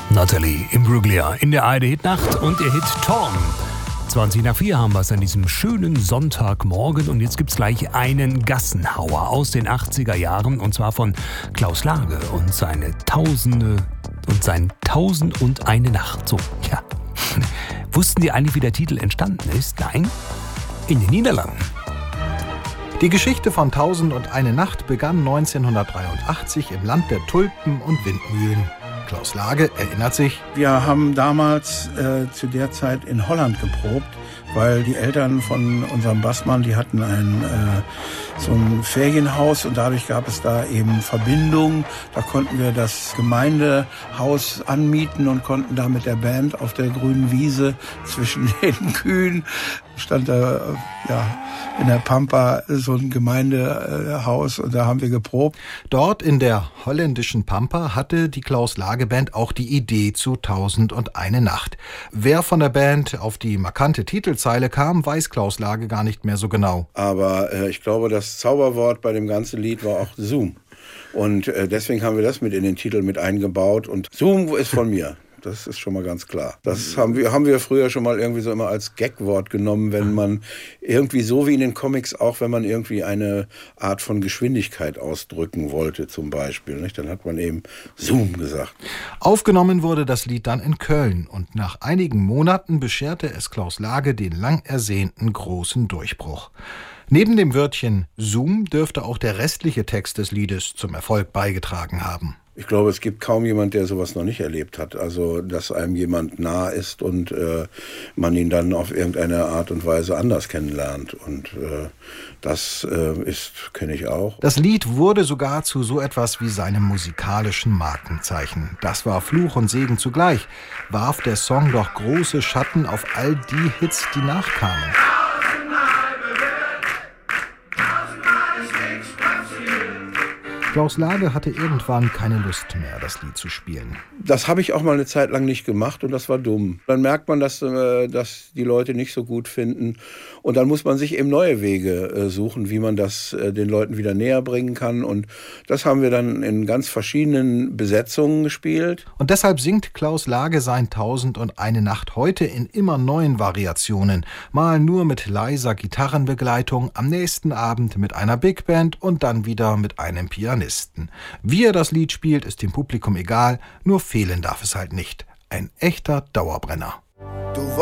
Natalie Imbruglia in der ARD-Hitnacht und ihr Hit Torn. 20 nach 4 haben wir es an diesem schönen Sonntagmorgen und jetzt gibt's gleich einen Gassenhauer aus den 80er Jahren und zwar von Klaus Lage und seine sein 1001 Nacht. So, ja. Wussten Sie eigentlich, wie der Titel entstanden ist? Nein? In den Niederlanden. Die Geschichte von 1001 Nacht begann 1983 im Land der Tulpen und Windmühlen. Klaus Lage erinnert sich: Wir haben damals zu der Zeit in Holland geprobt, weil die Eltern von unserem Bassmann, die hatten so ein Ferienhaus und dadurch gab es da eben Verbindungen. Da konnten wir das Gemeindehaus anmieten und konnten da mit der Band auf der grünen Wiese zwischen den Kühen, stand da in der Pampa so ein Gemeindehaus und da haben wir geprobt. Dort in der holländischen Pampa hatte die Klaus Lage Band auch die Idee zu 1001 Nacht. Wer von der Band auf die markante Titelzeile kam, weiß Klaus Lage gar nicht mehr so genau. Aber ich glaube, das Zauberwort bei dem ganzen Lied war auch Zoom. Und deswegen haben wir das mit in den Titel mit eingebaut. Und Zoom ist von mir. Das ist schon mal ganz klar. Das haben wir früher schon mal irgendwie so immer als Gagwort genommen, wenn man irgendwie so wie in den Comics auch, wenn man irgendwie eine Art von Geschwindigkeit ausdrücken wollte zum Beispiel, nicht? Dann hat man eben Zoom gesagt. Aufgenommen wurde das Lied dann in Köln und nach einigen Monaten bescherte es Klaus Lage den lang ersehnten großen Durchbruch. Neben dem Wörtchen Zoom dürfte auch der restliche Text des Liedes zum Erfolg beigetragen haben. Ich glaube, es gibt kaum jemand, der sowas noch nicht erlebt hat. Also, dass einem jemand nah ist und man ihn dann auf irgendeine Art und Weise anders kennenlernt. Und das kenne ich auch. Das Lied wurde sogar zu so etwas wie seinem musikalischen Markenzeichen. Das war Fluch und Segen zugleich. Warf der Song doch große Schatten auf all die Hits, die nachkamen. Klaus Lage hatte irgendwann keine Lust mehr, das Lied zu spielen. Das habe ich auch mal eine Zeit lang nicht gemacht und das war dumm. Dann merkt man, dass die Leute nicht so gut finden und dann muss man sich eben neue Wege suchen, wie man das den Leuten wieder näher bringen kann. Und das haben wir dann in ganz verschiedenen Besetzungen gespielt. Und deshalb singt Klaus Lage sein 1001 Nacht heute in immer neuen Variationen. Mal nur mit leiser Gitarrenbegleitung, am nächsten Abend mit einer Big Band und dann wieder mit einem Pianisten. Wie er das Lied spielt, ist dem Publikum egal, nur fehlen darf es halt nicht. Ein echter Dauerbrenner.